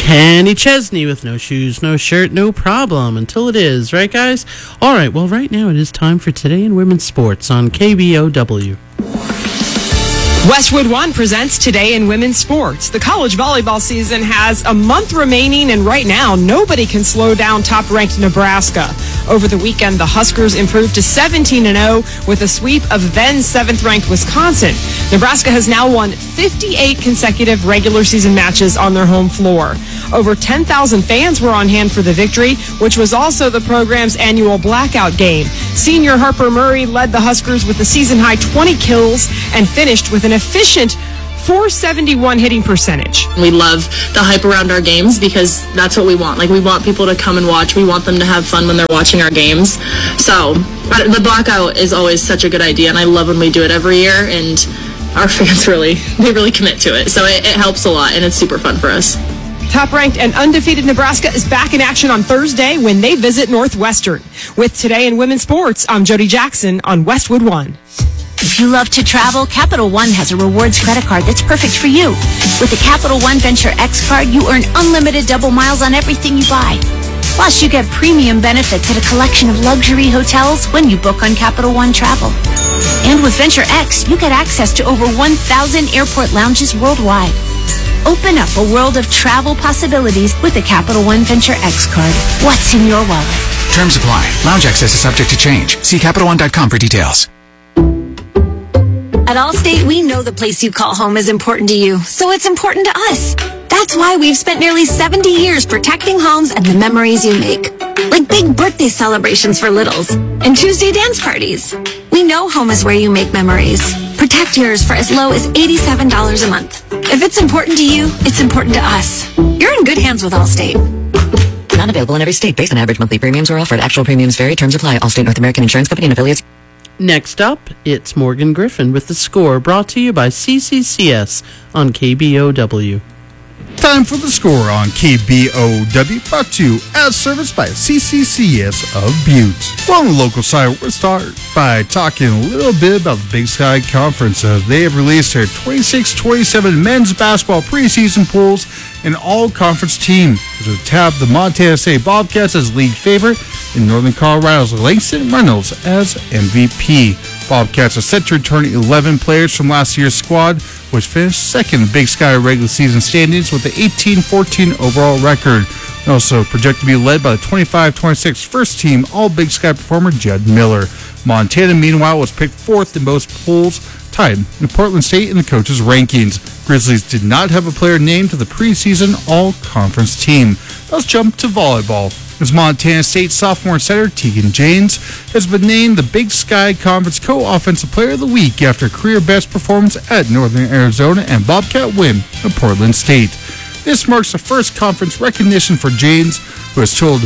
Kenny Chesney with No Shoes, No Shirt, No Problem, until it is, right, guys? All right, well, right now it is time for Today in Women's Sports on KBOW. Westwood One presents Today in Women's Sports. The college volleyball season has a month remaining, and right now, nobody can slow down top-ranked Nebraska. Over the weekend, the Huskers improved to 17-0 with a sweep of then 7th-ranked Wisconsin. Nebraska has now won 58 consecutive regular season matches on their home floor. Over 10,000 fans were on hand for the victory, which was also the program's annual blackout game. Senior Harper Murray led the Huskers with a season-high 20 kills and finished with an efficient .471 hitting percentage. We love the hype around our games because that's what we want. Like, we want people to come and watch. We want them to have fun when they're watching our games. So the blackout is always such a good idea, and I love when we do it every year, and our fans really commit to it. So it helps a lot, and it's super fun for us. Top-ranked and undefeated Nebraska is back in action on Thursday when they visit Northwestern. With Today in Women's Sports, I'm Jody Jackson on Westwood One. If you love to travel, Capital One has a rewards credit card that's perfect for you. With the Capital One Venture X card, you earn unlimited double miles on everything you buy. Plus, you get premium benefits at a collection of luxury hotels when you book on Capital One Travel. And with Venture X, you get access to over 1,000 airport lounges worldwide. Open up a world of travel possibilities with the Capital One Venture X card. What's in your wallet? Terms apply. Lounge access is subject to change. See CapitalOne.com for details. At Allstate, we know the place you call home is important to you, so it's important to us. That's why we've spent nearly 70 years protecting homes and the memories you make. Like big birthday celebrations for littles and Tuesday dance parties. We know home is where you make memories. Protect yours for as low as $87 a month. If it's important to you, it's important to us. You're in good hands with Allstate. Not available in every state based on average monthly premiums or offered. Actual premiums vary. Terms apply. Allstate North American Insurance Company and affiliates. Next up, it's Morgan Griffin with The Score, brought to you by CCCS on KBOW. Time for The Score on KBOW, brought to you as serviced by CCCS of Butte. Well, on the local side, we'll start by talking a little bit about the Big Sky Conference. They have released their 26-27 men's basketball preseason polls and all-conference team, which will tab the Montana State Bobcats as league favorite and Northern Colorado's Langston Reynolds as MVP. Bobcats are set to return 11 players from last year's squad, which finished second in Big Sky regular season standings with an 18-14 overall record. Also projected to be led by the 25-26 first-team All-Big Sky performer Jed Miller. Montana, meanwhile, was picked fourth in most polls, tied in Portland State in the coaches' rankings. Grizzlies did not have a player named to the preseason all-conference team. Let's jump to volleyball, as Montana State sophomore center Tegan Janes has been named the Big Sky Conference Co-Offensive Player of the Week after a career-best performance at Northern Arizona and Bobcat win at Portland State. This marks the first conference recognition for Janes, who has totaled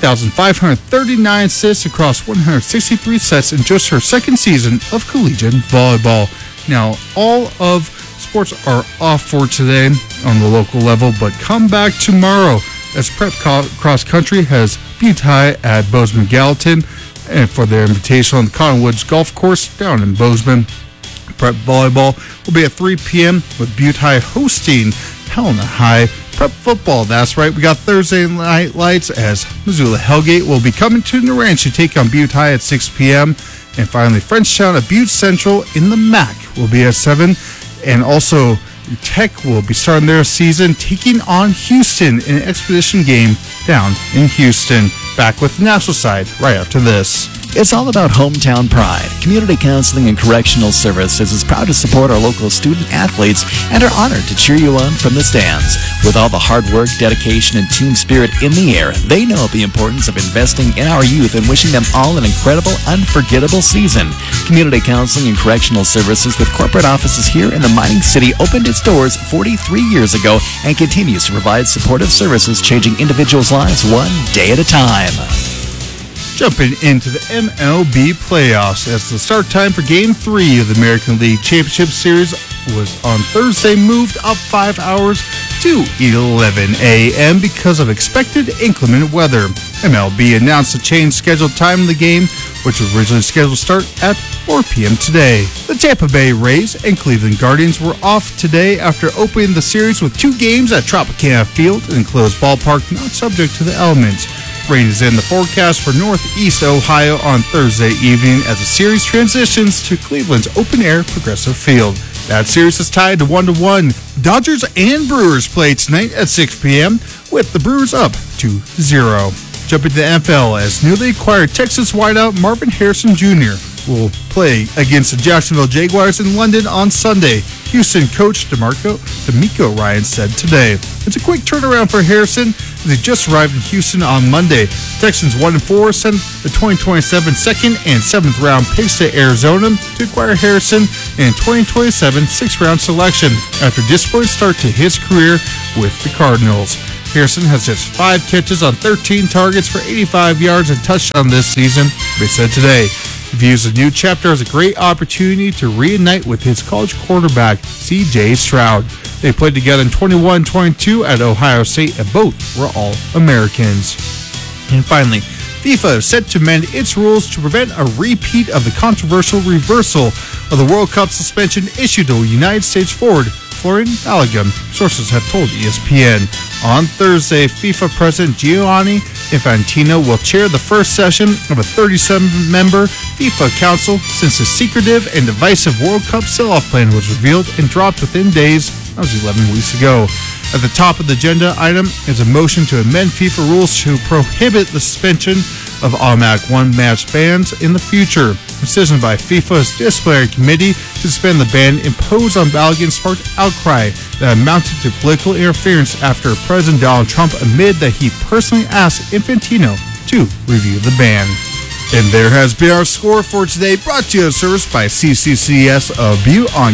1,539 assists across 163 sets in just her second season of collegiate volleyball. Now, all of sports are off for today on the local level, but come back tomorrow as Prep Cross Country has Butte High at Bozeman Gallatin and for their invitation on the Cottonwoods Golf Course down in Bozeman. Prep Volleyball will be at 3 p.m. with Butte High hosting Helena High. Prep Football, that's right, we got Thursday night lights as Missoula Hellgate will be coming to Naranch to take on Butte High at 6 p.m. And finally, Frenchtown at Butte Central in the MAC will be at 7. And also, Tech will be starting their season taking on Houston in an expedition game down in Houston. Back with the national side right after this. It's all about hometown pride. Community Counseling and Correctional Services is proud to support our local student athletes and are honored to cheer you on from the stands. With all the hard work, dedication, and team spirit in the air, they know the importance of investing in our youth and wishing them all an incredible, unforgettable season. Community Counseling and Correctional Services with corporate offices here in the mining city opened its doors 43 years ago and continues to provide supportive services changing individuals' lives one day at a time. Jumping into the MLB playoffs as the start time for Game 3 of the American League Championship Series was on Thursday moved up 5 hours to 11 a.m. because of expected inclement weather. MLB announced the changed scheduled time of the game which was originally scheduled to start at 4 p.m. today. The Tampa Bay Rays and Cleveland Guardians were off today after opening the series with 2 games at Tropicana Field, an enclosed ballpark not subject to the elements. Rain is in the forecast for Northeast Ohio on Thursday evening as the series transitions to Cleveland's open-air Progressive Field. That series is tied to 1-1. Dodgers and Brewers play tonight at 6 p.m. with the Brewers up 2-0. Jumping to the NFL as newly acquired Texas wideout Marvin Harrison Jr. will play against the Jacksonville Jaguars in London on Sunday. Houston coach DeMeco Ryan said today. It's a quick turnaround for Harrison as he just arrived in Houston on Monday. Texans 1-4 sent the 2027 second and 7th round picks to Arizona to acquire Harrison in 2027 6th round selection after a disappointing start to his career with the Cardinals. Harrison has just 5 catches on 13 targets for 85 yards and touchdown this season, they said today. He views the new chapter as a great opportunity to reunite with his college quarterback, C.J. Stroud. They played together in 21-22 at Ohio State, and both were All-Americans. And finally, FIFA is set to amend its rules to prevent a repeat of the controversial reversal of the World Cup suspension issued to United States forward Florian Balogun, sources have told ESPN. On Thursday, FIFA President Gianni Infantino will chair the first session of a 37-member FIFA Council since the secretive and divisive World Cup sell-off plan was revealed and dropped within days. That was 11 weeks ago. At the top of the agenda item is a motion to amend FIFA rules to prohibit the suspension of automatic one-match bans in the future. A decision by FIFA's disciplinary committee to suspend the ban imposed on Balogun sparked outcry that amounted to political interference after President Donald Trump admitted that he personally asked Infantino to review the ban. And there has been our score for today, brought to you in service by CCCS of Butte on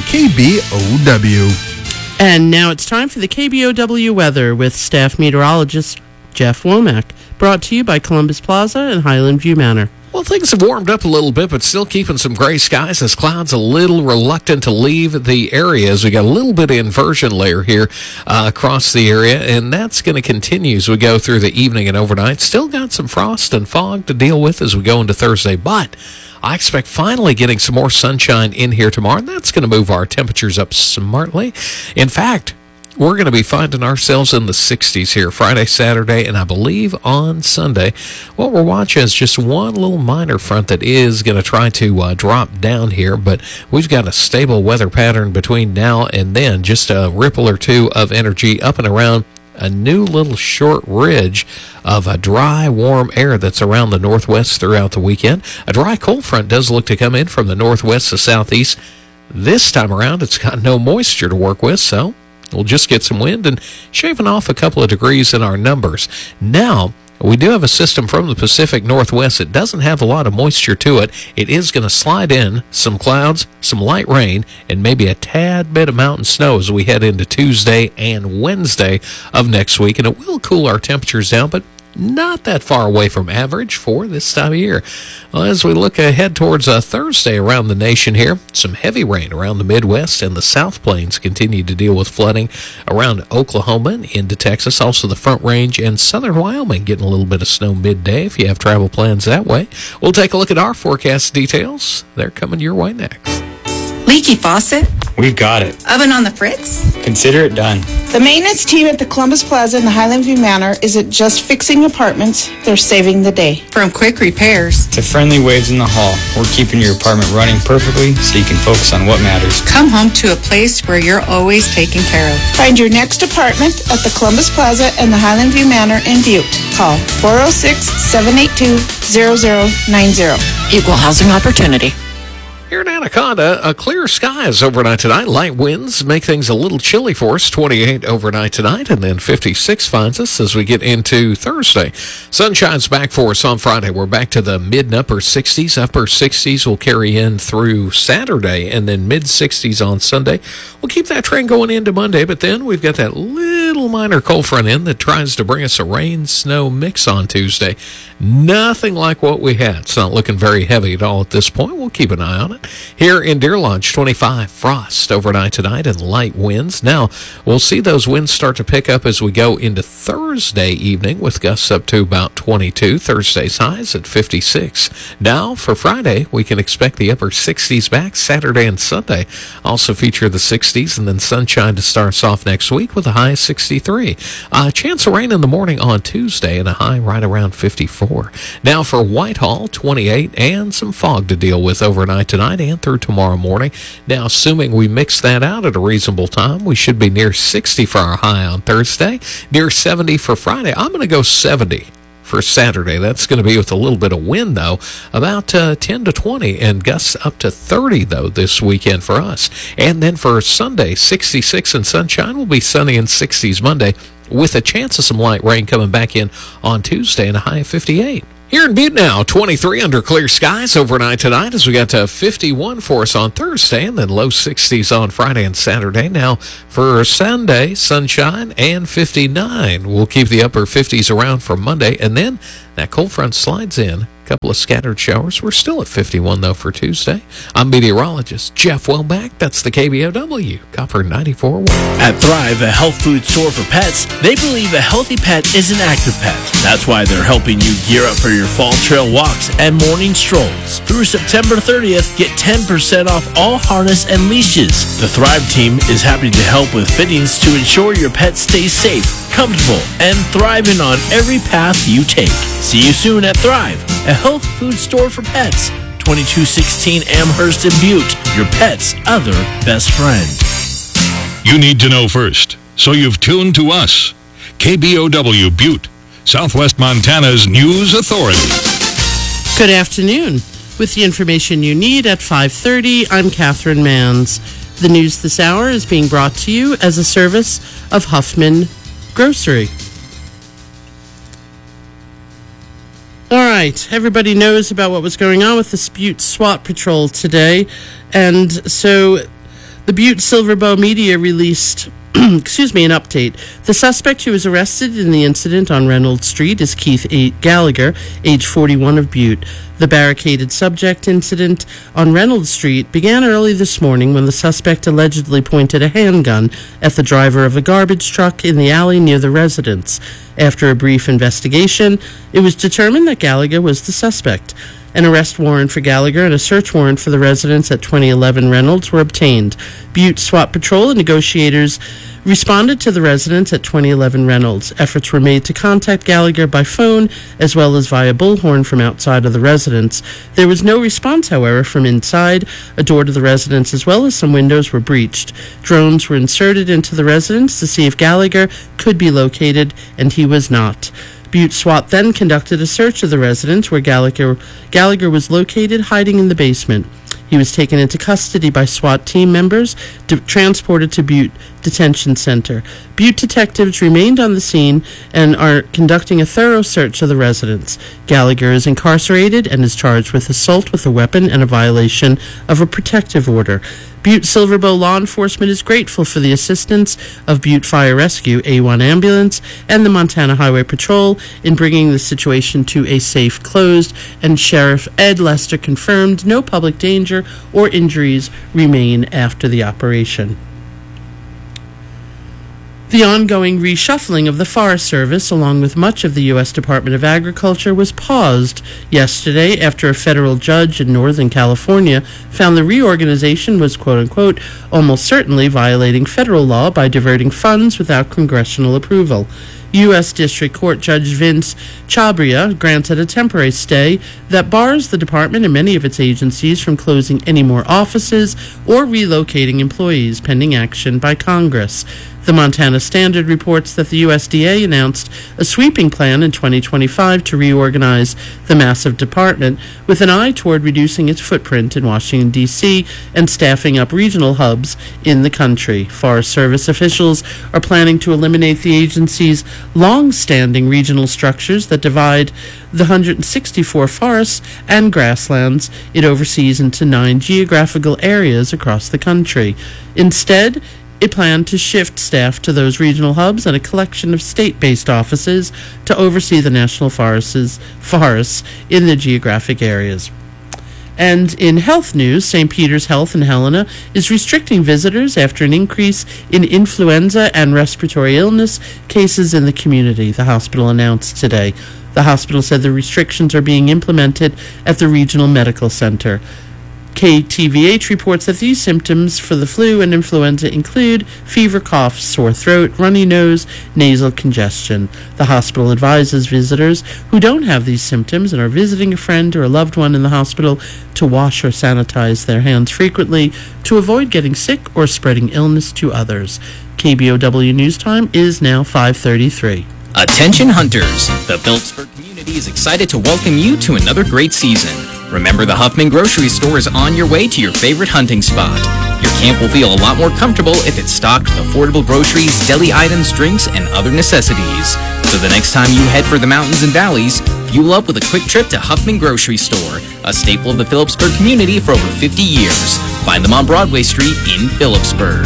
KBOW. And now it's time for the KBOW weather with staff meteorologist Jeff Womack. Brought to you by Columbus Plaza and Highland View Manor. Well, things have warmed up a little bit, but still keeping some gray skies as clouds a little reluctant to leave the area as we got a little bit of inversion layer here across the area, and that's going to continue as we go through the evening and overnight. Still got some frost and fog to deal with as we go into Thursday, but I expect finally getting some more sunshine in here tomorrow, and that's going to move our temperatures up smartly. In fact, we're going to be finding ourselves in the 60s here Friday, Saturday, and I believe on Sunday. What we're watching is just one little minor front that is going to try to drop down here, but we've got a stable weather pattern between now and then, just a ripple or two of energy up and around a new little short ridge of a dry, warm air that's around the northwest throughout the weekend. A dry cold front does look to come in from the northwest to southeast. This time around, it's got no moisture to work with, so we'll just get some wind and shaving off a couple of degrees in our numbers. Now, we do have a system from the Pacific Northwest that doesn't have a lot of moisture to it. It is going to slide in some clouds, some light rain, and maybe a tad bit of mountain snow as we head into Tuesday and Wednesday of next week. And it will cool our temperatures down, but not that far away from average for this time of year. Well, as we look ahead towards Thursday around the nation here, some heavy rain around the Midwest and the South Plains continue to deal with flooding around Oklahoma and into Texas. Also the Front Range and southern Wyoming getting a little bit of snow midday if you have travel plans that way. We'll take a look at our forecast details. They're coming your way next. Leaky faucet? We've got it. Oven on the fritz? Consider it done. The maintenance team at the Columbus Plaza and the Highland View Manor isn't just fixing apartments, they're saving the day. From quick repairs to friendly waves in the hall, we're keeping your apartment running perfectly so you can focus on what matters. Come home to a place where you're always taken care of. Find your next apartment at the Columbus Plaza and the Highland View Manor in Butte. Call 406-782-0090. Equal housing opportunity. Here in Anaconda, clear skies overnight tonight. Light winds make things a little chilly for us. 28 overnight tonight, and then 56 finds us as we get into Thursday. Sunshine's back for us on Friday. We're back to the mid and upper 60s. Upper 60s will carry in through Saturday, and then mid 60s on Sunday. We'll keep that trend going into Monday, but then we've got that little minor cold front in that tries to bring us a rain-snow mix on Tuesday. Nothing like what we had. It's not looking very heavy at all at this point. We'll keep an eye on it. Here in Deer Lodge, 25 frost overnight tonight and light winds. Now, we'll see those winds start to pick up as we go into Thursday evening with gusts up to about 22. Thursday's highs at 56. Now, for Friday, we can expect the upper 60s back. Saturday and Sunday also feature the 60s, and then sunshine to start us off next week with a high of 63. Chance of rain in the morning on Tuesday and a high right around 54. Now for Whitehall, 28, and some fog to deal with overnight tonight and through tomorrow morning. Now, assuming we mix that out at a reasonable time, we should be near 60 for our high on Thursday, near 70 for Friday. I'm going to go 70 for Saturday. That's going to be with a little bit of wind, though, about 10 to 20, and gusts up to 30, though, this weekend for us. And then for Sunday, 66 and sunshine. Will be sunny and 60s Monday, with a chance of some light rain coming back in on Tuesday and a high of 58. Here in Butte now, 23 under clear skies overnight tonight as we got to 51 for us on Thursday and then low 60s on Friday and Saturday. Now for Sunday, sunshine and 59. We'll keep the upper 50s around for Monday, and then that cold front slides in. A couple of scattered showers. We're still at 51, though, for Tuesday. I'm meteorologist Jeff Welbeck. That's the KBOW Copper 94.1. At Thrive, a health food store for pets, they believe a healthy pet is an active pet. That's why they're helping you gear up for your fall trail walks and morning strolls. Through September 30th, get 10% off all harness and leashes. The Thrive team is happy to help with fittings to ensure your pet stays safe, comfortable, and thriving on every path you take. See you soon at Thrive, a health food store for pets. 2216 Amherst and Butte, your pet's other best friend. You need to know first, so you've tuned to us. KBOW Butte, Southwest Montana's news authority. Good afternoon. With the information you need at 5:30, I'm Catherine Manns. The news this hour is being brought to you as a service of Huffman Grocery. All right, everybody knows about what was going on with the Butte SWAT patrol today, and so the Butte Silver Bow Media released an update. The suspect who was arrested in the incident on Reynolds Street is Keith Gallagher, age 41 of Butte. The barricaded subject incident on Reynolds Street began early this morning when the suspect allegedly pointed a handgun at the driver of a garbage truck in the alley near the residence. After a brief investigation, it was determined that Gallagher was the suspect. An arrest warrant for Gallagher and a search warrant for the residence at 2011 Reynolds were obtained. Butte SWAT Patrol and negotiators responded to the residence at 2011 Reynolds. Efforts were made to contact Gallagher by phone as well as via bullhorn from outside of the residence. There was no response, however, from inside. A door to the residence as well as some windows were breached. Drones were inserted into the residence to see if Gallagher could be located, and he was not. Butte SWAT then conducted a search of the residence where Gallagher was located, hiding in the basement. He was taken into custody by SWAT team members, transported to Butte Detention Center. Butte detectives remained on the scene and are conducting a thorough search of the residence. Gallagher is incarcerated and is charged with assault with a weapon and a violation of a protective order. Butte Silver Bow law enforcement is grateful for the assistance of Butte Fire Rescue, A1 Ambulance, and the Montana Highway Patrol in bringing the situation to a safe close, and Sheriff Ed Lester confirmed no public danger or injuries remain after the operation. The ongoing reshuffling of the Forest Service, along with much of the U.S. Department of Agriculture, was paused yesterday after a federal judge in Northern California found the reorganization was, quote-unquote, almost certainly violating federal law by diverting funds without congressional approval. U.S. District Court Judge Vince Chabria granted a temporary stay that bars the department and many of its agencies from closing any more offices or relocating employees pending action by Congress. The Montana Standard reports that the USDA announced a sweeping plan in 2025 to reorganize the massive department with an eye toward reducing its footprint in Washington, D.C. and staffing up regional hubs in the country. Forest Service officials are planning to eliminate the agency's long-standing regional structures that divide the 164 forests and grasslands it oversees into 9 geographical areas across the country. Instead, It planned to shift staff to those regional hubs and a collection of state-based offices to oversee the national forests in the geographic areas. And in health news, St. Peter's Health in Helena is restricting visitors after an increase in influenza and respiratory illness cases in the community, the hospital announced today. The hospital said the restrictions are being implemented at the regional medical center. KTVH reports that these symptoms for the flu and influenza include fever, cough, sore throat, runny nose, nasal congestion. The hospital advises visitors who don't have these symptoms and are visiting a friend or a loved one in the hospital to wash or sanitize their hands frequently to avoid getting sick or spreading illness to others. KBOW News Time is now 5:33. Attention hunters! The Phillipsburg community is excited to welcome you to another great season. Remember, the Huffman Grocery Store is on your way to your favorite hunting spot. Your camp will feel a lot more comfortable if it's stocked with affordable groceries, deli items, drinks, and other necessities. So the next time you head for the mountains and valleys, fuel up with a quick trip to Huffman Grocery Store, a staple of the Phillipsburg community for over 50 years. Find them on Broadway Street in Phillipsburg.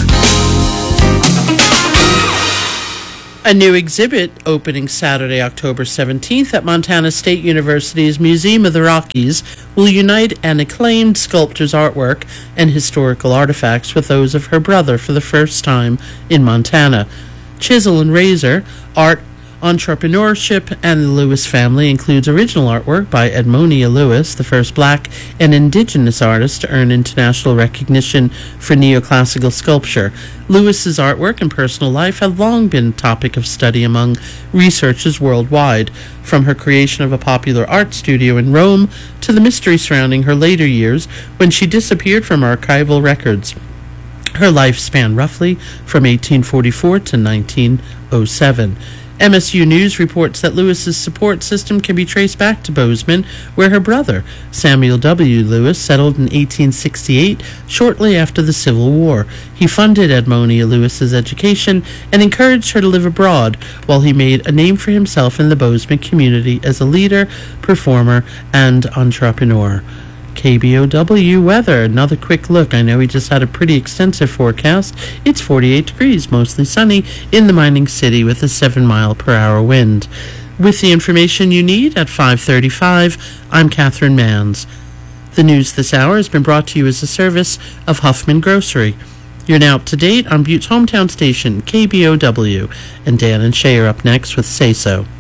A new exhibit opening Saturday, October 17th at Montana State University's Museum of the Rockies will unite an acclaimed sculptor's artwork and historical artifacts with those of her brother for the first time in Montana. Chisel and Razor, art, entrepreneurship, and the Lewis family includes original artwork by Edmonia Lewis, the first black and indigenous artist to earn international recognition for neoclassical sculpture. Lewis's artwork and personal life have long been a topic of study among researchers worldwide, from her creation of a popular art studio in Rome to the mystery surrounding her later years when she disappeared from archival records. Her life spanned roughly from 1844 to 1907. MSU News reports that Lewis's support system can be traced back to Bozeman, where her brother, Samuel W. Lewis, settled in 1868, shortly after the Civil War. He funded Edmonia Lewis's education and encouraged her to live abroad, while he made a name for himself in the Bozeman community as a leader, performer, and entrepreneur. KBOW weather. Another quick look. I know we just had a pretty extensive forecast. It's 48 degrees, mostly sunny, in the mining city with a 7-mile-per-hour wind. With the information you need at 5:35, I'm Catherine Manns. The news this hour has been brought to you as a service of Huffman Grocery. You're now up to date on Butte's hometown station, KBOW, and Dan and Shay are up next with Say So.